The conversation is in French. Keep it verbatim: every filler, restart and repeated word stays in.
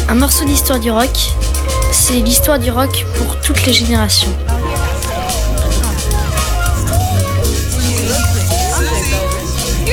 Un morceau d'histoire du rock, c'est l'histoire du rock pour toutes les générations.